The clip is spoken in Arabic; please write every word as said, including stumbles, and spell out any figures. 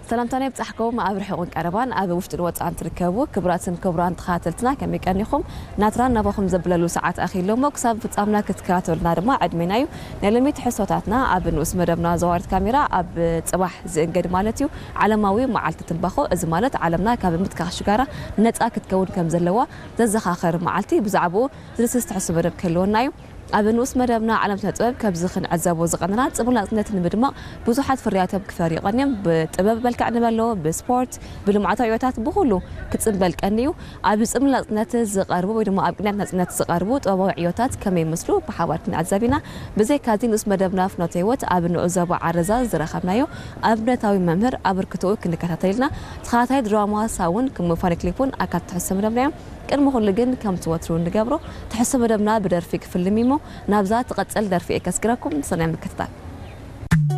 سلامتاني بتحكوا أبر حقوق كربان أبي وفد الوقت عن تركبوا كبرات كبران تخاتلتنا كم يكنيكم ناتران نبغهم زبللو ساعات أخير لو مكسب بتأمنا كتكاتل نارما عدمنايو نلمي تحسوتاتنا أبي نوسم ربنا زوارت كاميرا أبي صباح زين قد مالتيو علماوي معلت تنبخو إزمالت علمنا كابي متكاح شجرة نتأكد كون كم زلوا تزخاخر معلتي بزعبو زلسس تحسب رب كلون نايو أبي نوس مربنا على متنطب كبزخن عزاب وزقنا صبنا نت نبدما بزحات فريات بكفاري غنيم بطبب بالك نبلو بسبورت بلمعات عيوتات بقولو كتصبل كنيو أبي صبنا نت زقربو ويدما أبي نت نت زقربو طبع عيوتات كم يمسلو بحوارتنا عزابنا بزي كاتين نوس مربنا في نوتيوت أبي نعزاب عرزا زرخنايو أبي نتاوي ممهر أبي كتوب كنكتاتيلنا تخاتي دراما ساون كم فان كليبون أكاد تحس مربنا كرمو خلقن كم توترون نجبرو تحس مربنا بدر فيك في الميمو نابزات قد تسأل در في إكسكراكم صنع مكتاب